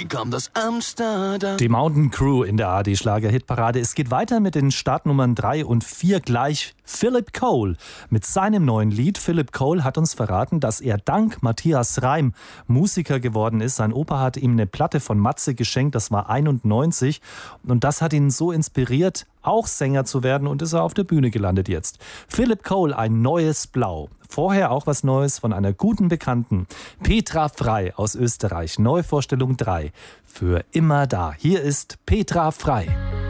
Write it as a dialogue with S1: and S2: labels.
S1: Wie kam das Amsterdam?
S2: Die Mountain Crew in der ARD-Schlager-Hitparade. Es geht weiter mit den Startnummern 3 und 4 gleich. Philip Cole mit seinem neuen Lied. Philip Cole hat uns verraten, dass er dank Matthias Reim Musiker geworden ist. Sein Opa hat ihm eine Platte von Matze geschenkt, das war 91. Und das hat ihn so inspiriert, auch Sänger zu werden, und ist er auf der Bühne gelandet jetzt. Philip Cole, ein neues Blau. Vorher auch was Neues von einer guten Bekannten. Petra Frei aus Österreich. Neuvorstellung 3. Für immer da. Hier ist Petra Frei.